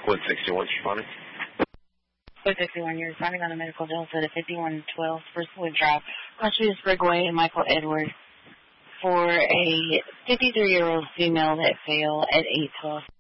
161, responding. 161, you're responding on a medical bill to the 5112 Sprucewood Drive, Washington Sprigway, Michael Edwards, for a 53-year-old female that fell at 8:12.